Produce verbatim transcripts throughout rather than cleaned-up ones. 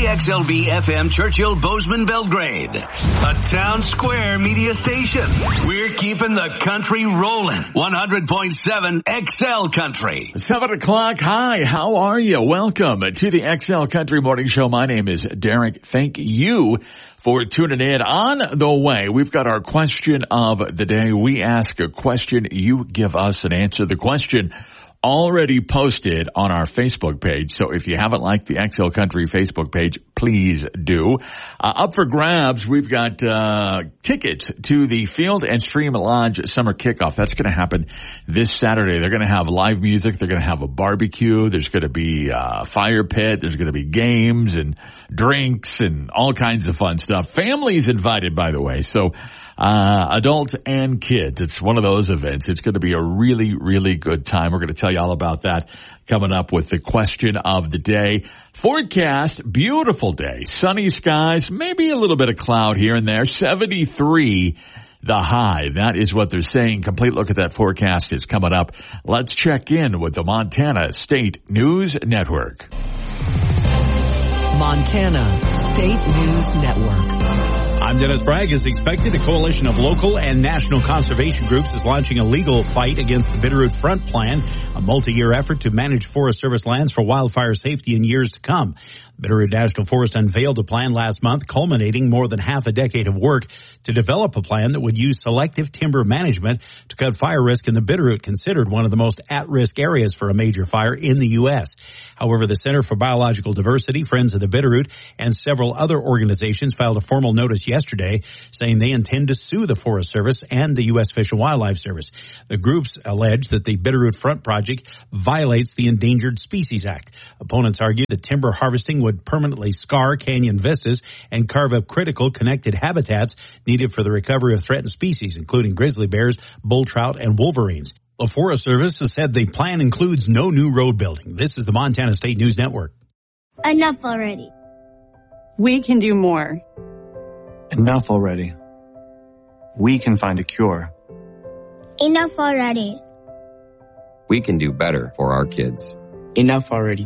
K X L B F M Churchill Bozeman Belgrade, a town square media station. We're keeping the country rolling. one hundred point seven X L Country. Seven o'clock. Hi, how are you? Welcome to the X L Country Morning Show. My name is Derek. Thank you for tuning in. On the way, we've got our question of the day. We ask a question, you give us an answer. The question already posted on our Facebook page. So if you haven't liked the X L Country Facebook page, please do. Uh, up for grabs, we've got uh tickets to the Field and Stream Lodge Summer Kickoff. That's going to happen this Saturday. They're going to have live music. They're going to have a barbecue. There's going to be a fire pit. There's going to be games and drinks and all kinds of fun stuff. Families invited, by the way. So Uh, adults and kids. It's one of those events. It's going to be a really, really good time. We're going to tell you all about that coming up with the question of the day. Forecast, beautiful day. Sunny skies, maybe a little bit of cloud here and there. seventy-three the high. That is what they're saying. Complete look at that forecast is coming up. Let's check in with the Montana State News Network. Montana State News Network. I'm Dennis Bragg. As expected, a coalition of local and national conservation groups is launching a legal fight against the Bitterroot Front Plan, a multi-year effort to manage Forest Service lands for wildfire safety in years to come. Bitterroot National Forest unveiled a plan last month, culminating more than half a decade of work to develop a plan that would use selective timber management to cut fire risk in the Bitterroot, considered one of the most at-risk areas for a major fire in the U S. However, the Center for Biological Diversity, Friends of the Bitterroot, and several other organizations filed a formal notice yesterday saying they intend to sue the Forest Service and the U S Fish and Wildlife Service. The groups allege that the Bitterroot Front Project violates the Endangered Species Act. Opponents argue that timber harvesting would permanently scar canyon vistas and carve up critical connected habitats needed for the recovery of threatened species, including grizzly bears, bull trout, and wolverines. The Forest Service has said the plan includes no new road building. This is the Montana State News Network. Enough already. We can do more. Enough already. We can find a cure. Enough already. We can do better for our kids. Enough already.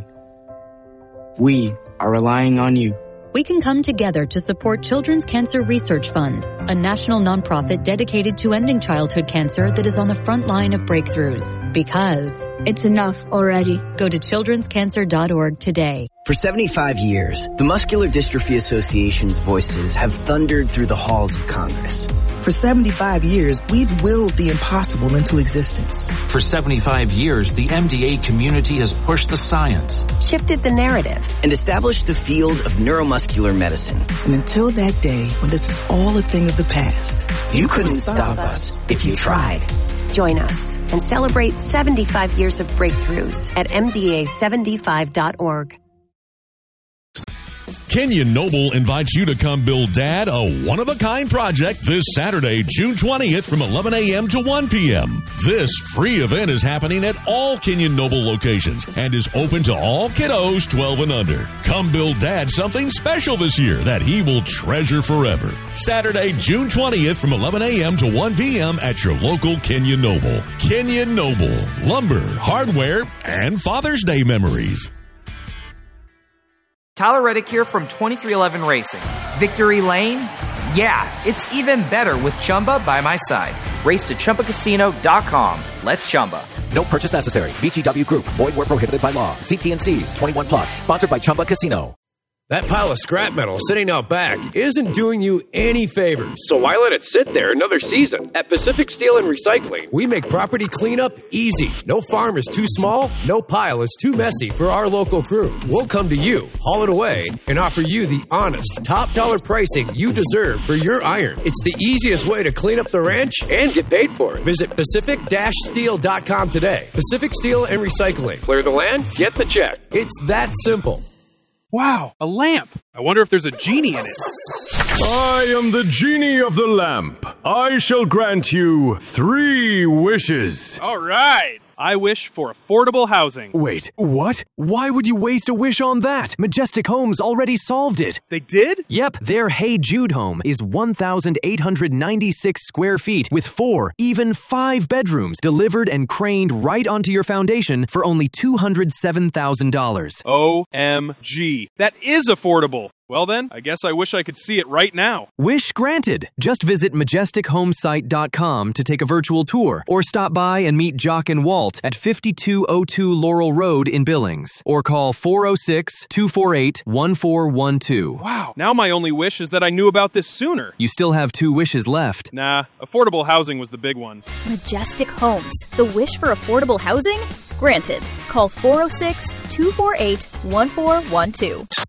We are relying on you. We can come together to support Children's Cancer Research Fund, a national nonprofit dedicated to ending childhood cancer that is on the front line of breakthroughs. Because it's enough already. Go to children's cancer dot org today. For seventy-five years, the Muscular Dystrophy Association's voices have thundered through the halls of Congress. For seventy-five years, we've willed the impossible into existence. For seventy-five years, the M D A community has pushed the science, shifted the narrative, and established the field of neuromuscular medicine. And until that day, when this was all a thing of the past, you, you couldn't, couldn't stop, stop us if you tried. Join us and celebrate seventy-five years of breakthroughs at M D A seventy-five dot org. Kenyon Noble invites you to come build Dad a one-of-a-kind project this Saturday, June twentieth from eleven a.m. to one p.m. This free event is happening at all Kenyon Noble locations and is open to all kiddos twelve and under. Come build Dad something special this year that he will treasure forever. Saturday, June twentieth from eleven a.m. to one p.m. at your local Kenyon Noble. Kenyon Noble, lumber, hardware, and Father's Day memories. Tyler Reddick here from twenty-three eleven Racing. Victory Lane? Yeah, it's even better with Chumba by my side. Race to Chumba Casino dot com. Let's Chumba. No purchase necessary. V G W Group. Void where prohibited by law. See T and C's. twenty-one plus. Sponsored by Chumba Casino. That pile of scrap metal sitting out back isn't doing you any favors. So why let it sit there another season? At Pacific Steel and Recycling, we make property cleanup easy. No farm is too small, no pile is too messy for our local crew. We'll come to you, haul it away, and offer you the honest, top dollar pricing you deserve for your iron. It's the easiest way to clean up the ranch and get paid for it. Visit pacific steel dot com today. Pacific Steel and Recycling. Clear the land, get the check. It's that simple. Wow, a lamp. I wonder if there's a genie in it. I am the genie of the lamp. I shall grant you three wishes. All right. I wish for affordable housing. Wait, what? Why would you waste a wish on that? Majestic Homes already solved it. They did? Yep, their Hey Jude home is one thousand eight hundred ninety-six square feet with four, even five bedrooms delivered and craned right onto your foundation for only two hundred seven thousand dollars. O M G. That is affordable. Well then, I guess I wish I could see it right now. Wish granted. Just visit majestic homesite dot com to take a virtual tour or stop by and meet Jock and Walt at fifty-two oh two Laurel Road in Billings or call four oh six, two four eight, one four one two. Wow, now my only wish is that I knew about this sooner. You still have two wishes left. Nah, affordable housing was the big one. Majestic Homes. The wish for affordable housing? Granted. Call four oh six, two four eight, one four one two.